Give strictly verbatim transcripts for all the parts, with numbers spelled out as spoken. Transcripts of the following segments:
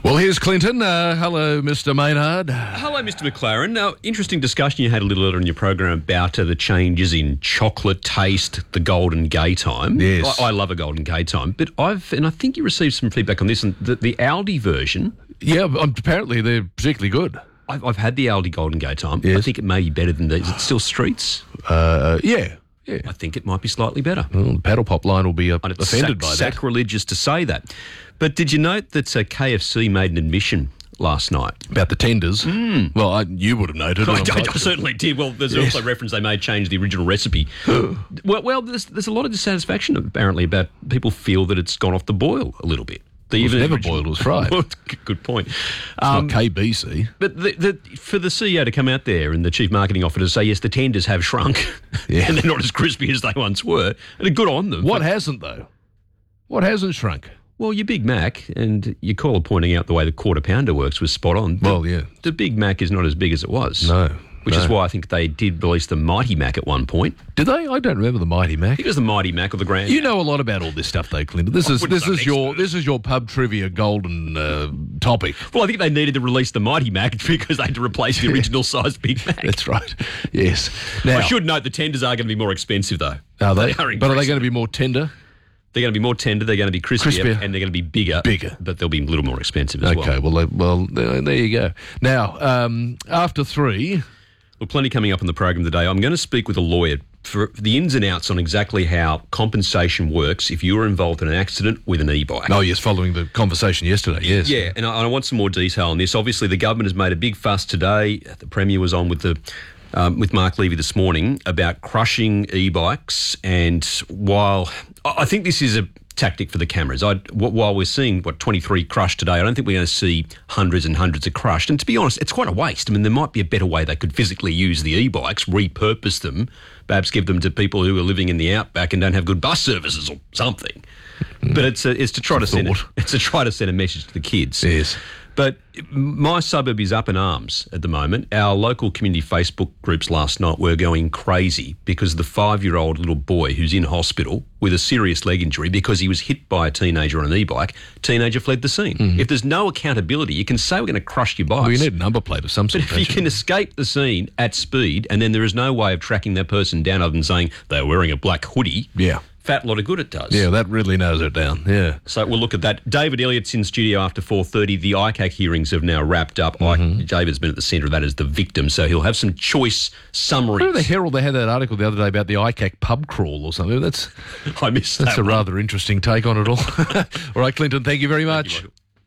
Well, here's Clinton. Uh, hello, Mister Maynard. Hello, Mister McLaren. Now, interesting discussion you had a little earlier in your program about uh, the changes in chocolate taste, the Golden Gay Time. Yes. I, I love a Golden Gay Time, but I've, and I think you received some feedback on this, and the, the Aldi version. Yeah, um, apparently they're particularly good. I've, I've had the Aldi Golden Gay Time. Yes. I think it may be better than these. Is it still Streets? Uh, yeah, yeah. I think it might be slightly better. Well, the paddle pop line will be uh, And it's offended sac- by that. sacrilegious to say that. But did you note that uh, K F C made an admission last night? About the tenders. Mm. Well, I, you would have noted. I, I'm I, quite I sure. certainly did. Well, there's Yes. also reference they may change the original recipe. well, well, there's, there's a lot of dissatisfaction apparently about people feel that it's gone off the boil a little bit. The, It was even never original- boiled, it was fried. Well, good- good point. It's Um, not K B C. but the, the, for the C E O to come out there and the chief marketing officer to say, yes, the tenders have shrunk Yeah. and they're not as crispy as they once were, and good on them. What But- hasn't, though? What hasn't shrunk? well, your Big Mac, and your caller pointing out the way the quarter pounder works was spot on. Well, yeah. The Big Mac is not as big as it was. No, Which no. is why I think they did release the Mighty Mac at one point. I Did they? I don't remember the Mighty Mac. think it was the Mighty Mac or the Grand. You know a lot about all this stuff, though, Clinton. This is wouldn't this say is an your expert. this is your pub trivia golden uh, topic. Well, I think they needed to release the Mighty Mac because they had to replace the original size Big Mac. That's right. Yes. Now, I should note the tenders are going to be more expensive, though. are they? They are but are they increasing. going to be more tender? They're going to be more tender, they're going to be crispier, Crispier. and they're going to be bigger. Bigger. But they'll be a little more expensive as Okay. well. Well, they, well, there, there you go. Now, um, after three. Well, plenty coming up on the program today. I'm going to speak with a lawyer for the ins and outs on exactly how compensation works if you were involved in an accident with an e-bike. Oh, yes, following the conversation yesterday. Yes. Yeah, and I, I want some more detail on this. Obviously, the government has made a big fuss today. The Premier was on with the um, with Mark Levy this morning about crushing e-bikes. And while I I think this is a tactic for the cameras, I, wh- while we're seeing, what, twenty-three crushed today, I don't think we're going to see hundreds and hundreds of crushed. And to be honest, it's quite a waste. I mean, there might be a better way they could physically use the e-bikes, repurpose them, perhaps give them to people who are living in the outback and don't have good bus services or something. But it's a, it's to try to send a, thought. it's to try to send a message to the kids. Yes. But my suburb is up in arms at the moment. Our local community Facebook groups last night were going crazy because the five-year-old little boy who's in hospital with a serious leg injury because he was hit by a teenager on an e-bike, teenager fled the scene. If there's no accountability, you can say we're going to crush your bikes. Well, you need a number plate of some sort. But if you don't can escape the scene at speed and then there is no way of tracking that person down other than saying they're wearing a black hoodie, Yeah. fat lot of good it does. Yeah, that really narrows it down. Yeah. So we'll look at that. David Elliott's in studio after four thirty. The I C A C hearings have now wrapped up. Mm-hmm. David's been at the centre of that as the victim, so he'll have some choice summaries. Remember the Herald, they had that article the other day about the I C A C pub crawl or something. That's I missed that's that a one. rather interesting take on it all. All right, Clinton, thank you very much.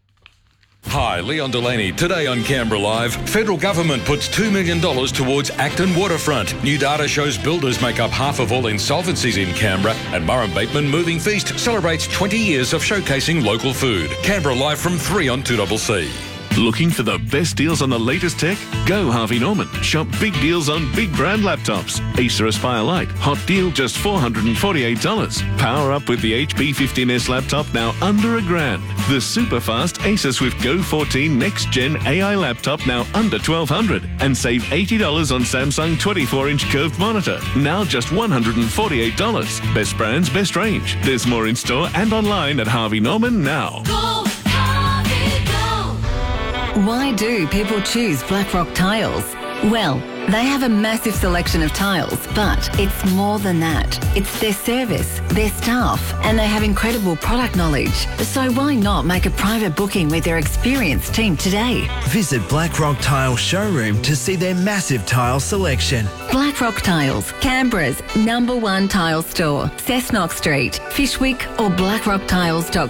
Hi, Leon Delaney. Today on Canberra Live, federal government puts two million dollars towards Acton Waterfront. New data shows builders make up half of all insolvencies in Canberra. And Murrum Bateman Moving Feast celebrates twenty years of showcasing local food. Canberra Live from three on two C C. Looking for the best deals on the latest tech? Go Harvey Norman. Shop big deals on big brand laptops. Acer Aspire Lite. Hot deal just four hundred forty-eight dollars. Power up with the H P fifteen S laptop now under a grand. The super fast Acer Swift Go fourteen Next Gen A I laptop now under twelve hundred dollars. And save eighty dollars on Samsung twenty-four inch curved monitor. Now just one hundred forty-eight dollars. Best brands, best range. There's more in store and online at Harvey Norman now. Go, Harvey, go. Why do people choose Blackrock Tiles? Well, they have a massive selection of tiles, but it's more than that. It's their service, their staff, and they have incredible product knowledge. So why not make a private booking with their experienced team today? Visit Blackrock Tile Showroom to see their massive tile selection. Blackrock Tiles, Canberra's number one tile store. Cessnock Street, Fishwick or blackrock tiles dot com.